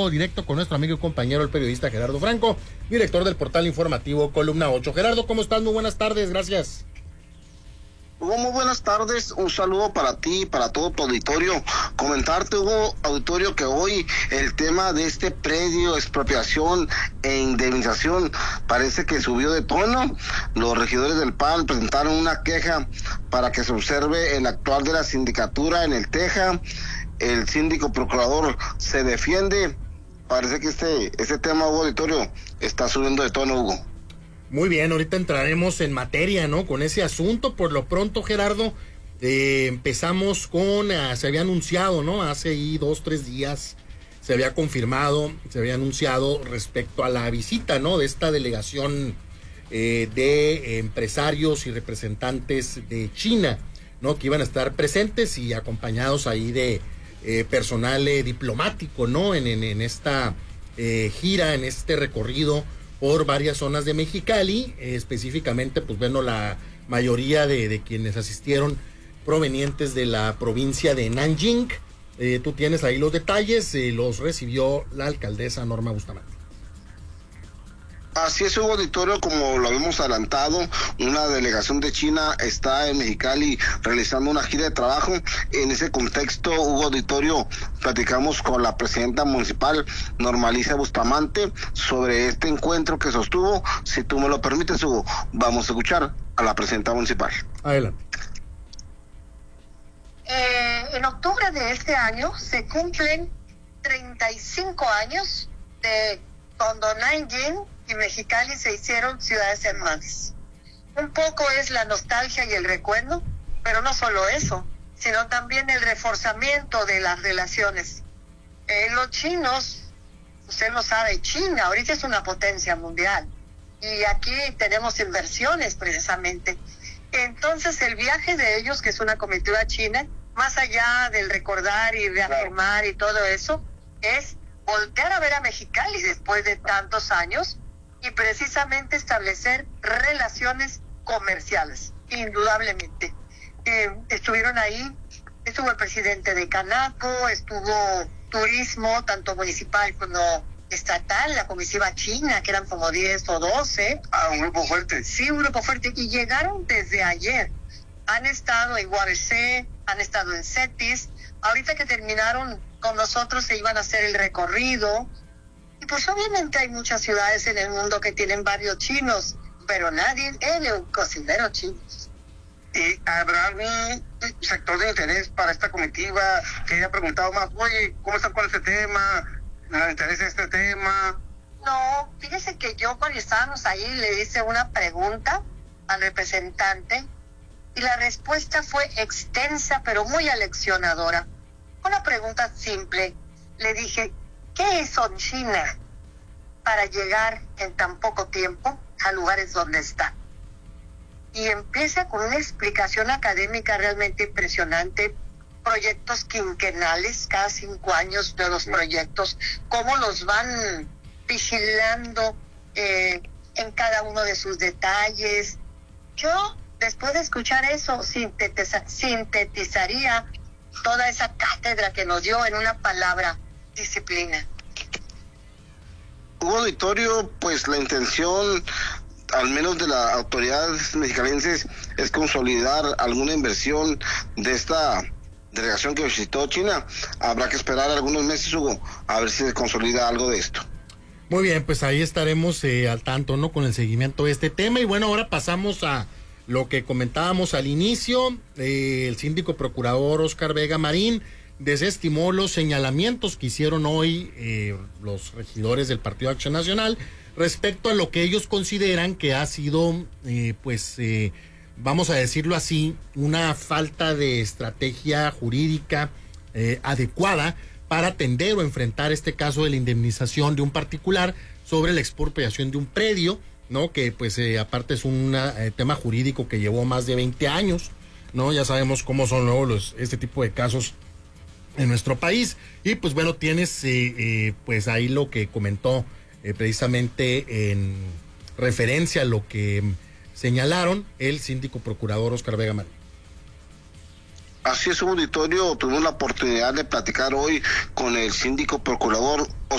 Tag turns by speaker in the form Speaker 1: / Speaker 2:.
Speaker 1: directo con nuestro amigo y compañero, el periodista Gerardo Franco, director del portal informativo Columna 8. Gerardo, ¿cómo estás? Muy buenas tardes, gracias.
Speaker 2: Hugo, muy buenas tardes, un saludo para ti, para todo tu auditorio. Comentarte, Hugo, auditorio, que hoy el tema de este predio, expropiación e indemnización parece que subió de tono. Los regidores del PAN presentaron una queja para que se observe el actual de la sindicatura en el Teja. El síndico procurador se defiende. Parece que este tema, Hugo, auditorio, está subiendo de tono, Hugo.
Speaker 1: Muy bien, ahorita entraremos en materia, ¿no? Con ese asunto. Por lo pronto, Gerardo, empezamos con, se había anunciado, ¿no? Hace ahí 2-3 días se había confirmado, se había anunciado respecto a la visita, ¿no? De esta delegación de empresarios y representantes de China, ¿no? Que iban a estar presentes y acompañados ahí de personal diplomático, ¿no? En esta gira, en este recorrido por varias zonas de Mexicali, específicamente, pues bueno, la mayoría de quienes asistieron provenientes de la provincia de Nanjing. Tú tienes ahí los detalles, los recibió la alcaldesa Norma Bustamante.
Speaker 2: Así es, Hugo, auditorio, como lo habíamos adelantado, una delegación de China está en Mexicali realizando una gira de trabajo. En ese contexto, Hugo, auditorio, platicamos con la presidenta municipal, Norma Alicia Bustamante, sobre este encuentro que sostuvo. Si tú me lo permites, Hugo, vamos a escuchar a la presidenta municipal.
Speaker 1: Adelante.
Speaker 3: En octubre de este año se cumplen 35 años de cuando Nanjing y Mexicali se hicieron ciudades hermanas. Un poco es la nostalgia y el recuerdo, pero no solo eso, sino también el reforzamiento de las relaciones. Los chinos, usted lo sabe, China ahorita es una potencia mundial y aquí tenemos inversiones precisamente. Entonces el viaje de ellos, que es una comitiva china, más allá del recordar y reafirmar y todo eso, es voltear a ver a Mexicali después de tantos años y precisamente establecer relaciones comerciales, indudablemente. Estuvieron ahí, estuvo el presidente de Canaco, estuvo turismo, tanto municipal como estatal, la comitiva china, que eran como 10 o 12.
Speaker 2: Un grupo fuerte.
Speaker 3: Sí, un grupo fuerte, y llegaron desde ayer. Han estado en UABC, han estado en CETIS, ahorita que terminaron con nosotros se iban a hacer el recorrido. Y pues obviamente hay muchas ciudades en el mundo que tienen barrios chinos, pero nadie es un cocinero chino.
Speaker 2: ¿Y habrá algún sector de interés para esta comitiva que haya preguntado más, oye, ¿cómo están con este tema? ¿Me interesa este tema?
Speaker 3: No, fíjese que yo cuando estábamos ahí le hice una pregunta al representante y la respuesta fue extensa pero muy aleccionadora. Una pregunta simple. Le dije, ¿qué hizo China para llegar en tan poco tiempo a lugares donde está? Y empieza con una explicación académica realmente impresionante, proyectos quinquenales, cada 5 años de los proyectos, cómo los van vigilando en cada uno de sus detalles. Yo, después de escuchar eso, sintetizaría toda esa cátedra que nos dio en una palabra: disciplina.
Speaker 2: Hugo, auditorio, pues la intención, al menos de las autoridades mexicalenses, es consolidar alguna inversión de esta delegación que visitó China. Habrá que esperar algunos meses, Hugo, a ver si se consolida algo de esto.
Speaker 1: Muy bien, pues ahí estaremos al tanto, ¿no? Con el seguimiento de este tema. Y bueno, ahora pasamos a lo que comentábamos al inicio. El síndico procurador Óscar Vega Marín desestimó los señalamientos que hicieron hoy los regidores del Partido Acción Nacional respecto a lo que ellos consideran que ha sido, vamos a decirlo así, una falta de estrategia jurídica adecuada para atender o enfrentar este caso de la indemnización de un particular sobre la expropiación de un predio, ¿no? Que pues aparte es un tema jurídico que llevó más de 20 años, ¿no? Ya sabemos cómo son luego este tipo de casos en nuestro país. Y pues bueno, tienes pues ahí lo que comentó precisamente en referencia a lo que señalaron el síndico procurador Óscar Vega Marín.
Speaker 2: Así es, un auditorio, tuvimos la oportunidad de platicar hoy con el síndico procurador